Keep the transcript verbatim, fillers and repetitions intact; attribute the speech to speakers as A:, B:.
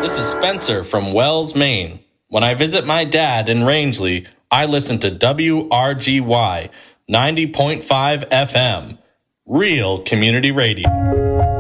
A: This is Spencer from Wells, Maine. When I visit my dad in Rangeley, I listen to W R G Y ninety point five F M, real community radio.